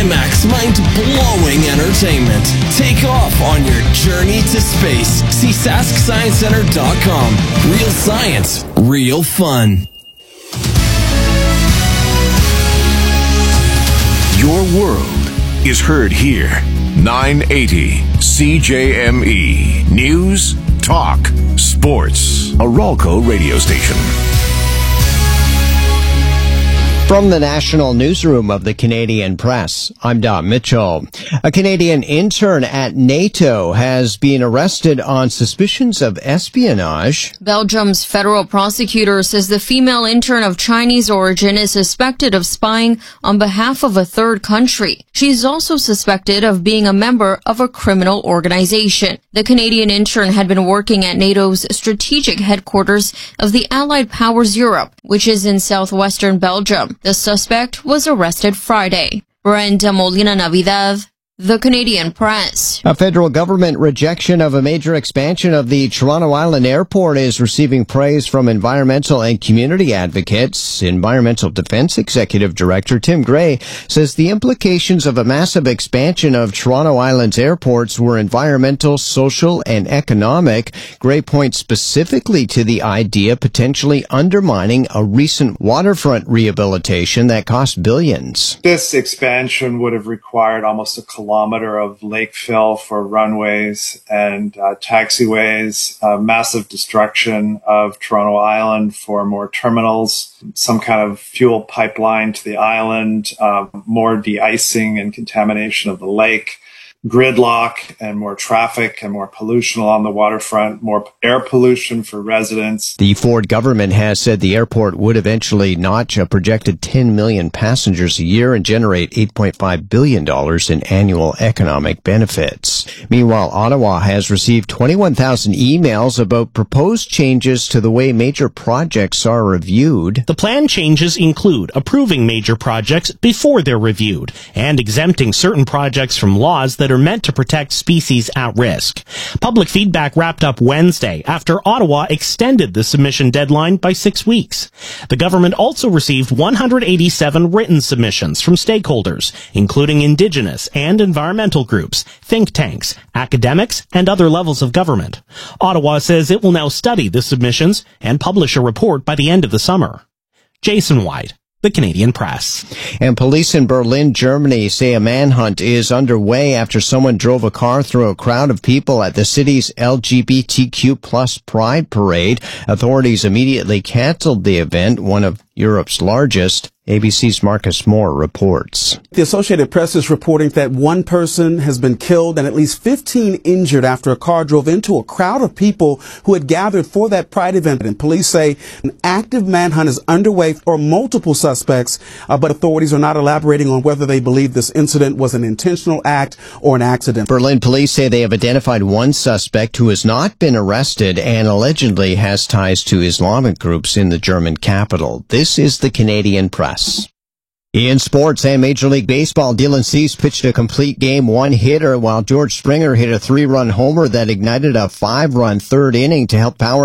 IMAX mind-blowing entertainment. Take off on your journey to space. See SaskScienceCenter.com. Real science, real fun. Your world is heard here. 980 CJME. News, talk, sports. A Ralco radio station. From the National Newsroom of the Canadian Press, I'm Don Mitchell. A Canadian intern at NATO has been arrested on suspicions of espionage. Belgium's federal prosecutor says the female intern of Chinese origin is suspected of spying on behalf of a third country. She's also suspected of being a member of a criminal organization. The Canadian intern had been working at NATO's strategic headquarters of the Allied Powers Europe, which is in southwestern Belgium. The suspect was arrested Friday. Brenda Molina Navidad, The Canadian Press. A federal government rejection of a major expansion of the Toronto Island Airport is receiving praise from environmental and community advocates. Environmental Defense Executive Director Tim Gray says the implications of a massive expansion of Toronto Island's airports were environmental, social, and economic. Gray points specifically to the idea potentially undermining a recent waterfront rehabilitation that cost billions. This expansion would have required almost a kilometer of lake fill for runways and taxiways, massive destruction of Toronto Island for more terminals, some kind of fuel pipeline to the island, more de-icing and contamination of the lake, gridlock and more traffic and more pollution along the waterfront, more air pollution for residents. The Ford government has said the airport would eventually notch a projected 10 million passengers a year and generate $8.5 billion in annual economic benefits. Meanwhile, Ottawa has received 21,000 emails about proposed changes to the way major projects are reviewed. The plan changes include approving major projects before they're reviewed and exempting certain projects from laws that are meant to protect species at risk. Public feedback wrapped up Wednesday after Ottawa extended the submission deadline by 6 weeks. The government also received 187 written submissions from stakeholders, including Indigenous and environmental groups, think tanks, academics, and other levels of government. Ottawa says it will now study the submissions and publish a report by the end of the summer. Jason White, The Canadian Press. And police in Berlin, Germany say a manhunt is underway after someone drove a car through a crowd of people at the city's LGBTQ plus Pride Parade. Authorities immediately canceled the event, one of Europe's largest. ABC's Marcus Moore reports. The Associated Press is reporting that one person has been killed and at least 15 injured after a car drove into a crowd of people who had gathered for that Pride event. And police say an active manhunt is underway for multiple suspects, but authorities are not elaborating on whether they believe this incident was an intentional act or an accident. Berlin police say they have identified one suspect who has not been arrested and allegedly has ties to Islamic groups in the German capital. This is the Canadian Press. In sports and Major League Baseball, Dylan Cease pitched a complete game one-hitter while George Springer hit a 3-run homer that ignited a 5-run third inning to help power